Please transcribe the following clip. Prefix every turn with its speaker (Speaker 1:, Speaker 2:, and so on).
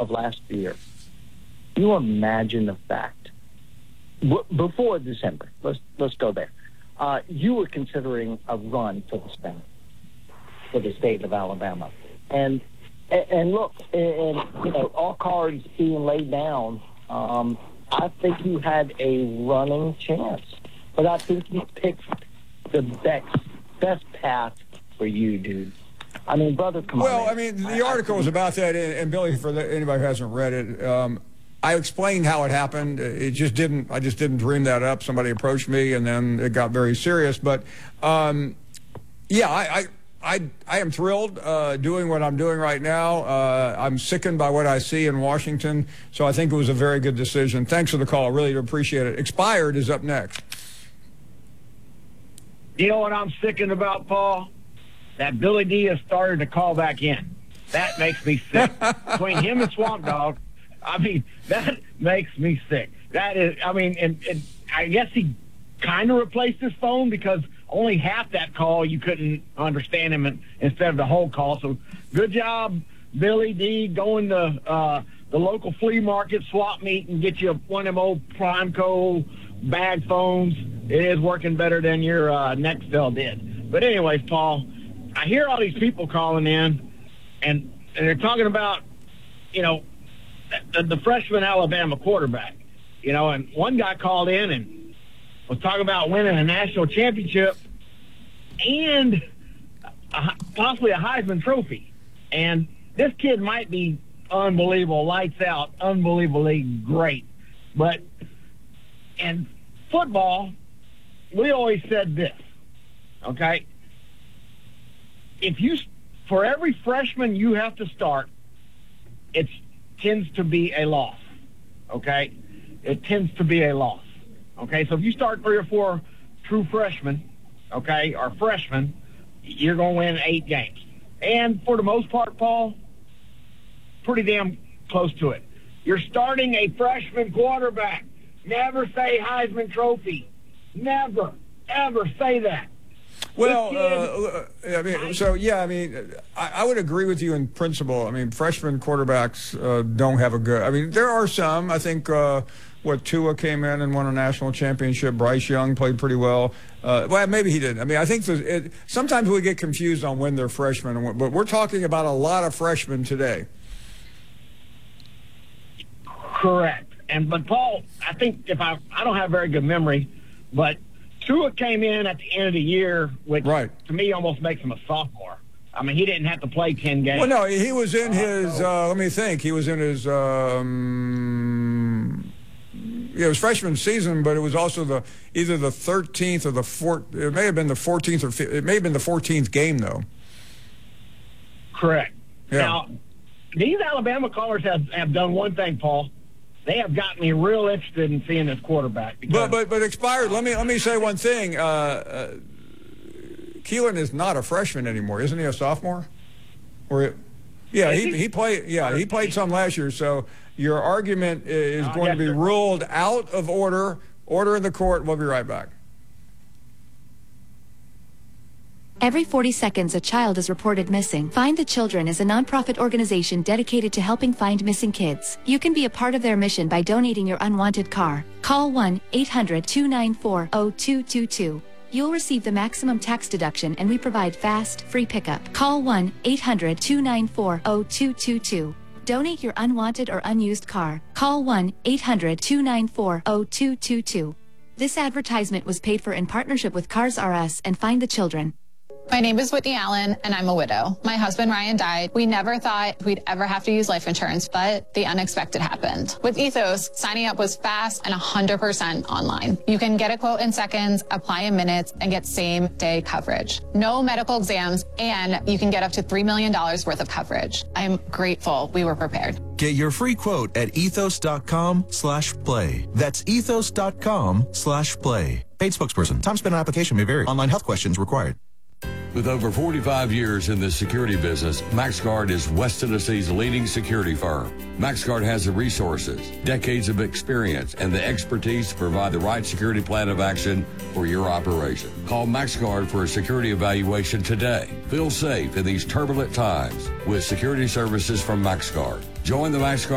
Speaker 1: of last year, you imagine the fact, before December, let's go there, you were considering a run for the Senate, for the state of Alabama. And look, all cards being laid down, I think you had a running chance. But I think you picked the best path for you, dude. I mean, brother, come on.
Speaker 2: Well, I mean, the article was about that, and Billy, for anybody who hasn't read it, I explained how it happened. I just didn't dream that up. Somebody approached me, and then it got very serious. But, yeah, I am thrilled doing what I'm doing right now. I'm sickened by what I see in Washington, so I think it was a very good decision. Thanks for the call. I really appreciate it. Expired is up next.
Speaker 3: You know what I'm sickened about, Paul? That Billy D has started to call back in. That makes me sick. Between him and Swamp Dog, I mean, that makes me sick. That is, I mean, and I guess he kind of replaced his phone because only half that call you couldn't understand him instead of the whole call. So good job, Billy D, going to the local flea market, swap meet, and get you one of them old Primeco bag phones. It is working better than your Nextel did. But anyways, Paul, I hear all these people calling in, and they're talking about, the freshman Alabama quarterback, and one guy called in and was talking about winning a national championship and possibly a Heisman Trophy. And this kid might be unbelievable, lights out, unbelievably great. But in football, we always said this, okay? For every freshman you have to start, it tends to be a loss, okay? It tends to be a loss, okay? So if you start 3 or 4 true freshmen, okay, or freshmen, you're going to win 8 games. And for the most part, Paul, pretty damn close to it. You're starting a freshman quarterback. Never say Heisman Trophy. Never, ever say that.
Speaker 2: Well, I would agree with you in principle. I mean, freshman quarterbacks don't have a good. I mean, there are some. I think Tua came in and won a national championship. Bryce Young played pretty well. Well, maybe he didn't. I mean, I think sometimes we get confused on when they're freshmen, but we're talking about a lot of freshmen today.
Speaker 3: Correct. But Paul, I think I don't have a very good memory, but Tua came in at the end of the year, which to me almost makes him a sophomore. I mean, he didn't have to play 10 games.
Speaker 2: Well, no, he was in his, let me think, he was in his, it was freshman season, but it was also either the 13th or the 14th, it may have been the 14th or it may have been the 14th game, though.
Speaker 3: Correct.
Speaker 2: Yeah.
Speaker 3: Now, these Alabama callers have done one thing, Paul. They have gotten me real interested in seeing this quarterback.
Speaker 2: But expired. Let me say one thing. Keelan is not a freshman anymore, isn't he? A sophomore? He played. Yeah, he played some last year. So your argument is going to be ruled out of order. Order in the court. We'll be right back.
Speaker 4: Every 40 seconds, a child is reported missing. Find the Children is a nonprofit organization dedicated to helping find missing kids. You can be a part of their mission by donating your unwanted car. Call 1-800-294-0222. You'll receive the maximum tax deduction, and we provide fast, free pickup. Call 1-800-294-0222. Donate your unwanted or unused car. Call 1-800-294-0222. This advertisement was paid for in partnership with Cars R Us and Find the Children.
Speaker 5: My name is Whitney Allen, and I'm a widow. My husband, Ryan, died. We never thought we'd ever have to use life insurance, but the unexpected happened. With Ethos, signing up was fast and 100% online. You can get a quote in seconds, apply in minutes, and get same-day coverage. No medical exams, and you can get up to $3 million worth of coverage. I'm grateful we were prepared.
Speaker 6: Get your free quote at ethos.com/play. That's ethos.com/play. Paid spokesperson. Time spent on application may vary. Online health questions required.
Speaker 7: With over 45 years in the security business, MaxGuard is West Tennessee's leading security firm. MaxGuard has the resources, decades of experience, and the expertise to provide the right security plan of action for your operation. Call MaxGuard for a security evaluation today. Feel safe in these turbulent times with security services from MaxGuard. Join the MaxGuard